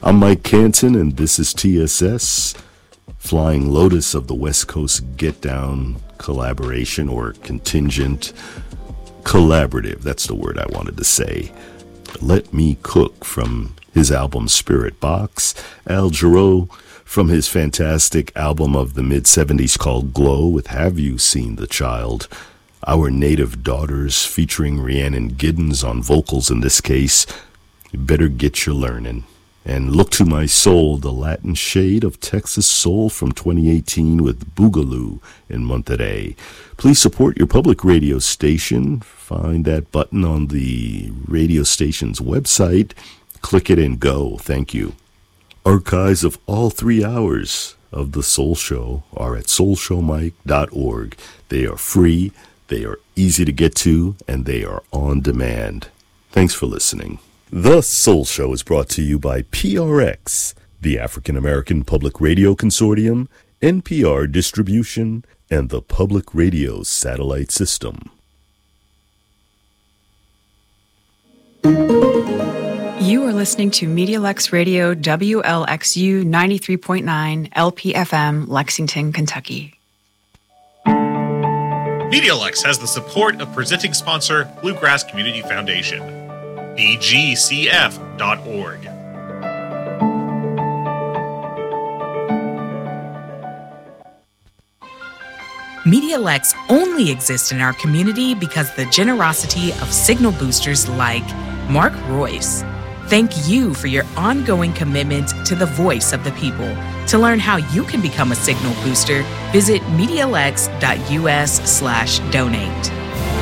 I'm Mike Canton, and this is TSS, Flying Lotus of the West Coast Get Down collaboration or contingent collaborative. That's the word I wanted to say. Let Me Cook from his album Spirit Box. Al Jarreau from his fantastic album of the mid-70s called Glow with Have You Seen the Child? Our Native Daughters featuring Rhiannon Giddens on vocals in this case. You better get your learning. And Look to My Soul, the Latin shade of Texas soul from 2018 with Boogaloo in Monterey. Please support your public radio station. Find that button on the radio station's website. Click it and go. Thank you. Archives of all 3 hours of The Soul Show are at soulshowmike.org. They are free, they are easy to get to, and they are on demand. Thanks for listening. The Soul Show is brought to you by PRX, the African American Public Radio Consortium, NPR Distribution, and the Public Radio Satellite System. You are listening to MediaLux Radio WLXU 93.9 LPFM, Lexington, Kentucky. MediaLux has the support of presenting sponsor Bluegrass Community Foundation. bgcf.org. MediaLux only exists in our community because of the generosity of signal boosters like Mark Royce. Thank you for your ongoing commitment to the voice of the people. To learn how you can become a signal booster, visit MediaLux.us/donate.